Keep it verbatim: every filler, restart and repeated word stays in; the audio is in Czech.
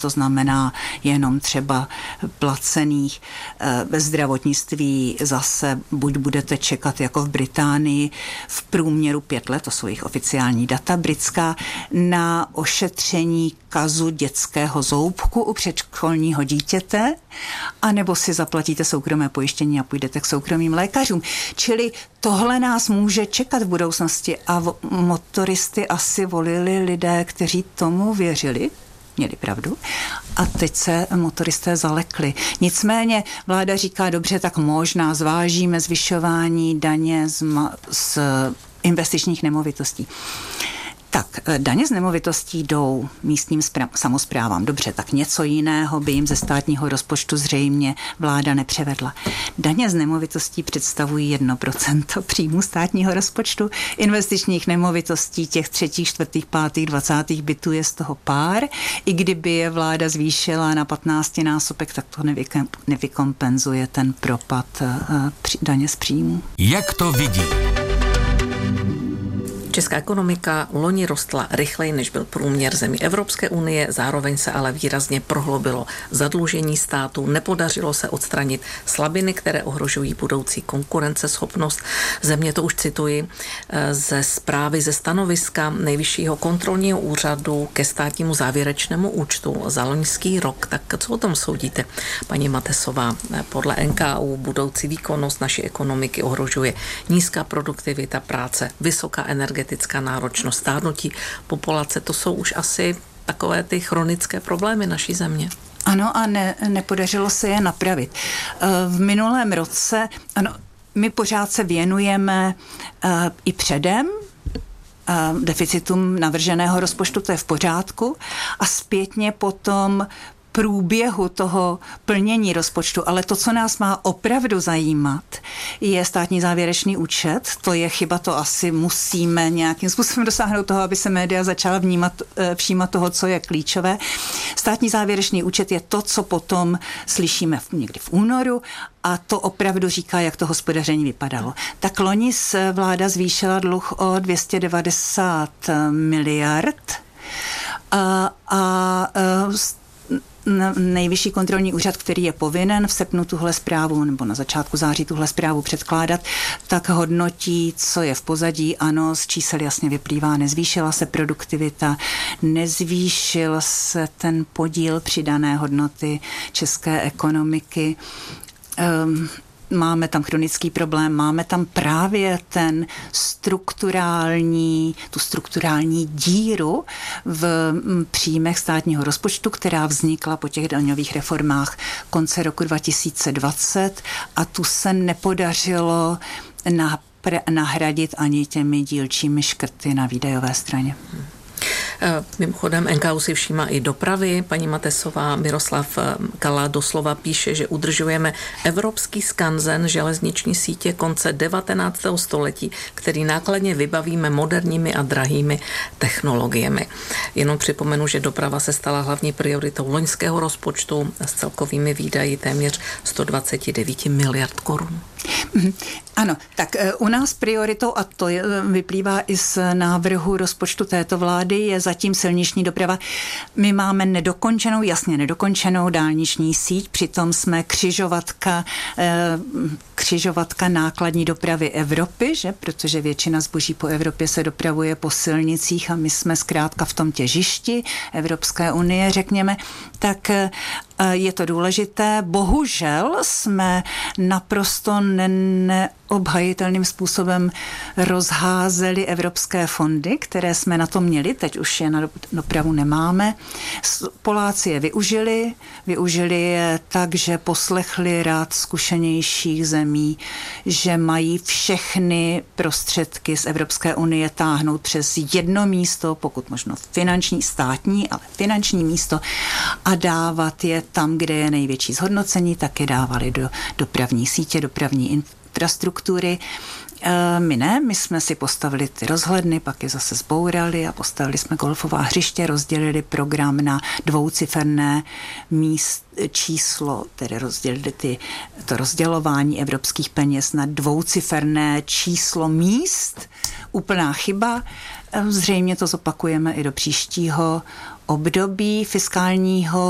to znamená jenom třeba placených. Ve zdravotnictví zase buď budete čekat jako v Británii v průměru pět let, to jsou jejich oficiální data britská, na ošetření kazu dětského zoubku u předškolního dítěte, anebo si zaplatíte soukromé pojištění a půjdete k soukromým lékařům. Čili tohle nás může čekat v budoucnosti a motoristy asi volili lidé, kteří tomu věřili, měli pravdu, a teď se motoristé zalekli. Nicméně vláda říká, dobře, tak možná zvážíme zvyšování daně z, ma- z investičních nemovitostí. Tak, daně z nemovitostí jdou místním spra- samosprávám. Dobře, tak něco jiného by jim ze státního rozpočtu zřejmě vláda nepřevedla. Daně z nemovitostí představují jedno procento příjmu státního rozpočtu. Investičních nemovitostí těch třetích, čtvrtých, pátých, dvacátých bytů je z toho pár. I kdyby je vláda zvýšila na patnáctinásobek, tak to nevykom- nevykompenzuje ten propad uh, při- daně z příjmu. Jak to vidí? Česká ekonomika loni rostla rychleji, než byl průměr zemí Evropské unie, zároveň se ale výrazně prohloubilo zadlužení státu, nepodařilo se odstranit slabiny, které ohrožují budoucí konkurenceschopnost země. To už cituji ze zprávy ze stanoviska Nejvyššího kontrolního úřadu ke státnímu závěrečnému účtu za loňský rok. Tak co o tom soudíte, paní Matesová? Podle N K U budoucí výkonnost naší ekonomiky ohrožuje nízká produktivita práce, vysoká energetická energetická náročnost, stárnutí populace, to jsou už asi takové ty chronické problémy naší země. Ano, a ne, nepodařilo se je napravit. V minulém roce, ano, my pořád se věnujeme uh, i předem uh, deficitům navrženého rozpočtu, to je v pořádku, a zpětně potom průběhu toho plnění rozpočtu, ale to, co nás má opravdu zajímat, je státní závěrečný účet. To je chyba, to asi musíme nějakým způsobem dosáhnout toho, aby se média začala vnímat, všímat toho, co je klíčové. Státní závěrečný účet je to, co potom slyšíme někdy v únoru, a to opravdu říká, jak to hospodaření vypadalo. Tak loni vláda zvýšila dluh o dvě stě devadesát miliard a, a, a Nejvyšší kontrolní úřad, který je povinen v srpnu tuhle zprávu nebo na začátku září tuhle zprávu předkládat, tak hodnotí, co je v pozadí. Ano, z čísel jasně vyplývá, nezvýšila se produktivita, nezvýšil se ten podíl přidané hodnoty české ekonomiky. Um, Máme tam chronický problém, máme tam právě ten strukturální, tu strukturální díru v příjmech státního rozpočtu, která vznikla po těch daňových reformách konce roku dva tisíce dvacet a tu se nepodařilo nahradit ani těmi dílčími škrty na výdajové straně. Mimochodem N K U si všímá i dopravy. Paní Matesová, Miroslav Kala doslova píše, že udržujeme evropský skanzen železniční sítě konce devatenáctého století, který nákladně vybavíme moderními a drahými technologiemi. Jenom připomenu, že doprava se stala hlavní prioritou loňského rozpočtu s celkovými výdaji téměř sto dvacet devět miliard korun. Ano, tak u nás prioritou, a to je, vyplývá i z návrhu rozpočtu této vlády, je zatím silniční doprava. My máme nedokončenou, jasně nedokončenou dálniční síť, přitom jsme křižovatka, křižovatka nákladní dopravy Evropy, že? Protože většina zboží po Evropě se dopravuje po silnicích a my jsme zkrátka v tom těžišti Evropské unie, řekněme, tak je to důležité. Bohužel jsme naprosto ne- neobhajitelným způsobem rozházeli evropské fondy, které jsme na to měli, teď už je na dopravu nemáme. Poláci je využili, využili je tak, že poslechli rád zkušenějších zemí, že mají všechny prostředky z Evropské unie táhnout přes jedno místo, pokud možno finanční, státní, ale finanční místo a dávat je tam, kde je největší zhodnocení, tak je dávali do dopravní sítě, dopravní infrastruktury. My ne, my jsme si postavili ty rozhledny, pak je zase zbourali a postavili jsme golfová hřiště, rozdělili program na dvouciferné míst, číslo, tedy rozdělili ty, to rozdělování evropských peněz na dvouciferné číslo míst. Úplná chyba. Zřejmě to zopakujeme i do příštího období fiskálního